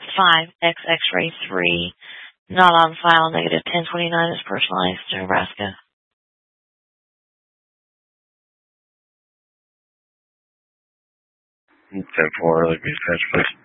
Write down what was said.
5X X-ray 3, not on file, negative 1029 is personalized to Nebraska. 10-4, early dispatch, please.